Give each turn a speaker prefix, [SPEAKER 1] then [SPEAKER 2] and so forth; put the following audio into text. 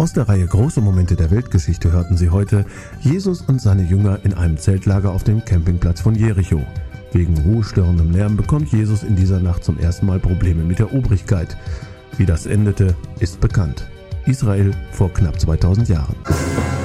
[SPEAKER 1] Aus der Reihe Große Momente der Weltgeschichte hörten Sie heute Jesus und seine Jünger in einem Zeltlager auf dem Campingplatz von Jericho. Wegen ruhestörendem Lärm bekommt Jesus in dieser Nacht zum ersten Mal Probleme mit der Obrigkeit. Wie das endete, ist bekannt. Israel vor knapp 2000 Jahren.